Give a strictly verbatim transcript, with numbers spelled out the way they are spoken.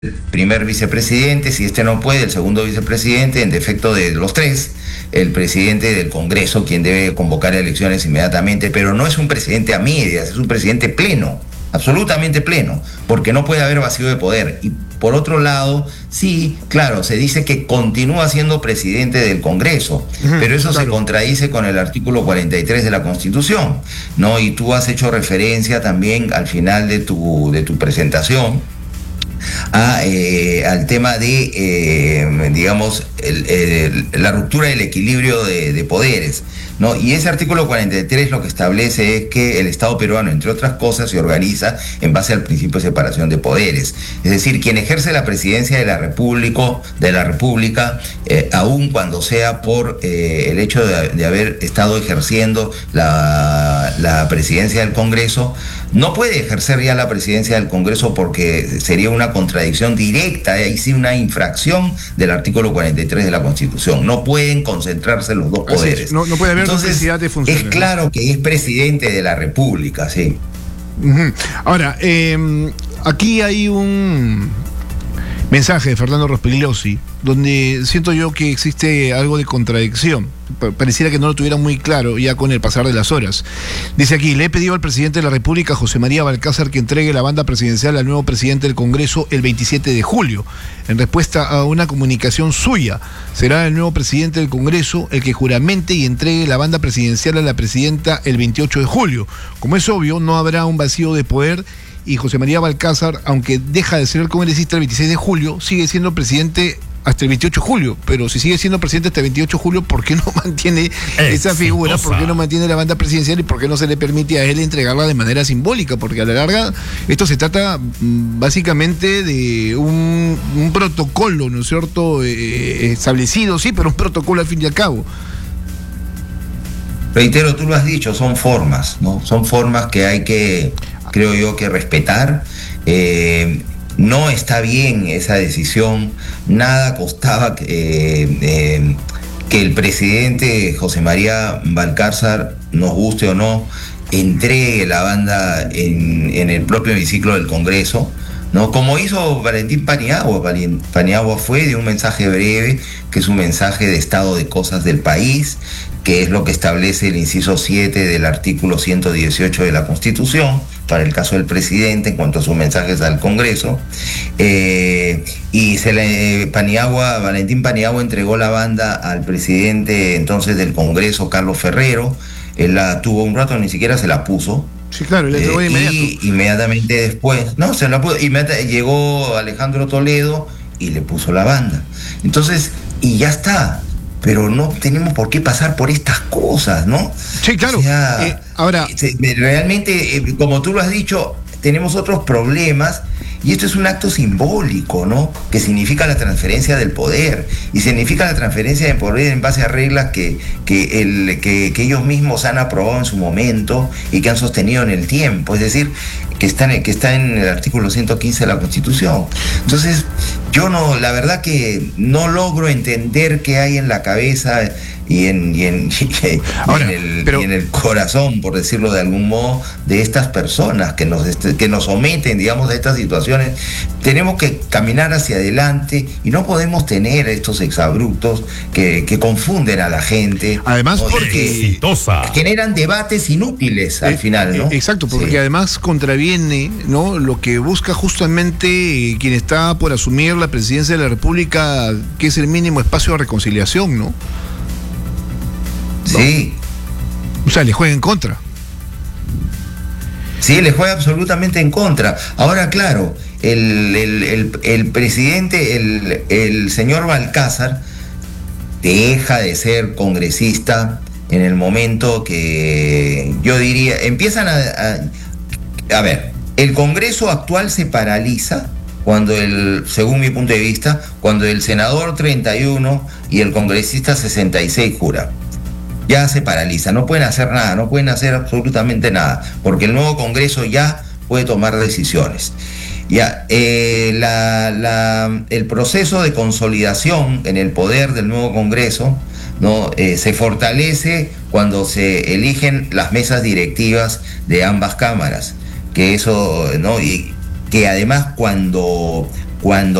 primer vicepresidente, si este no puede, el segundo vicepresidente, en defecto de los tres, el presidente del Congreso, quien debe convocar elecciones inmediatamente, pero no es un presidente a medias, es un presidente pleno, absolutamente pleno, porque no puede haber vacío de poder. Y por otro lado, sí, claro, se dice que continúa siendo presidente del Congreso, uh-huh, pero eso claro. se contradice con el artículo cuarenta y tres de la Constitución, ¿no? Y tú has hecho referencia también al final de tu, de tu presentación, A, eh, al tema de, eh, digamos, el, el, la ruptura del equilibrio de, de poderes, ¿no? Y ese artículo cuarenta y tres lo que establece es que el Estado peruano, entre otras cosas, se organiza en base al principio de separación de poderes. Es decir, quien ejerce la presidencia de la República, de la República eh, aun cuando sea por eh, el hecho de, de haber estado ejerciendo la, la presidencia del Congreso, no puede ejercer ya la presidencia del Congreso porque sería una contradicción directa, ahí sí una infracción del artículo cuarenta y tres de la Constitución. No pueden concentrarse los dos poderes. Es, no, no puede haber Entonces, duplicidad de funciones. Es claro, ¿no?, que es presidente de la República, sí. Uh-huh. Ahora, eh, aquí hay un mensaje de Fernando Rospigliosi, donde siento yo que existe algo de contradicción. Pareciera que no lo tuviera muy claro ya con el pasar de las horas. Dice aquí: le he pedido al presidente de la República, José María Balcázar, que entregue la banda presidencial al nuevo presidente del Congreso el veintisiete de julio. En respuesta a una comunicación suya, será el nuevo presidente del Congreso el que juramente y entregue la banda presidencial a la presidenta el veintiocho de julio. Como es obvio, no habrá un vacío de poder, y José María Balcázar, aunque deja de ser el congresista el veintiséis de julio, sigue siendo presidente hasta el veintiocho de julio, pero si sigue siendo presidente hasta el veintiocho de julio, ¿por qué no mantiene Exitosa. esa figura? ¿Por qué no mantiene la banda presidencial? ¿Y por qué no se le permite a él entregarla de manera simbólica? Porque a la larga esto se trata básicamente de un, un protocolo, ¿no es cierto?, eh, establecido, sí, pero un protocolo al fin y al cabo. Reitero, tú lo has dicho, son formas, ¿no? Son formas que hay que, creo yo, que respetar. Eh, No está bien esa decisión. Nada costaba que, eh, eh, que el presidente José María Balcázar, nos guste o no, entregue la banda en, en el propio hemiciclo del Congreso, ¿no? Como hizo Valentín Paniagua. Paniagua fue de un mensaje breve, que es un mensaje de estado de cosas del país, que es lo que establece el inciso siete del artículo ciento dieciocho de la Constitución, para el caso del presidente en cuanto a sus mensajes al Congreso. Eh, y se le, Paniagua, Valentín Paniagua entregó la banda al presidente entonces del Congreso, Carlos Ferrero. Él la tuvo un rato, ni siquiera se la puso. Sí, claro, le entregó de inmediato. Y inmediatamente después, no, se la puso, inmediatamente llegó Alejandro Toledo y le puso la banda. Entonces, y ya está. Pero no tenemos por qué pasar por estas cosas, ¿no? Sí, claro. O sea, eh, ahora, realmente, como tú lo has dicho, tenemos otros problemas, y esto es un acto simbólico, ¿no? Que significa la transferencia del poder, y significa la transferencia del poder en base a reglas que, que, el, que, que ellos mismos han aprobado en su momento y que han sostenido en el tiempo, es decir, que están, que está en el artículo ciento quince de la Constitución. Entonces, yo no, la verdad que no logro entender qué hay en la cabeza y en, y en, y Ahora, en, el, pero... y en el corazón, por decirlo de algún modo, de estas personas que nos, que nos someten, digamos, a estas situaciones. Tenemos que caminar hacia adelante y no podemos tener estos exabruptos que, que confunden a la gente. Además, porque Exitosa. generan debates inútiles al eh, final, ¿no? Exacto, porque sí. además contraviene, ¿no?, lo que busca justamente quien está por asumir la presidencia de la República, que es el mínimo espacio de reconciliación, ¿no? Sí. O sea, le juega en contra. Sí, le juega absolutamente en contra. Ahora, claro, el, el, el, el presidente, el, el señor Balcázar, deja de ser congresista en el momento que, yo diría, empiezan a... A, a ver, el Congreso actual se paraliza cuando el, según mi punto de vista, cuando el senador treinta y uno y el congresista sesenta y seis jura. Ya se paraliza, no pueden hacer nada, no pueden hacer absolutamente nada, porque el nuevo Congreso ya puede tomar decisiones. Ya, eh, la, la, el proceso de consolidación en el poder del nuevo Congreso, ¿no? Eh, se fortalece cuando se eligen las mesas directivas de ambas cámaras, que eso, ¿no? Y que además cuando cuando